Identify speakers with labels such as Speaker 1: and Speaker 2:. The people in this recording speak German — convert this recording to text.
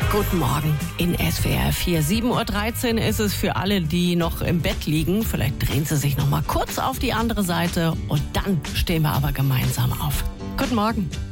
Speaker 1: Guten Morgen in SWR 4. 7.13 Uhr ist es für alle, die noch im Bett liegen. Vielleicht drehen Sie sich noch mal kurz auf die andere Seite und dann stehen wir aber gemeinsam auf. Guten Morgen.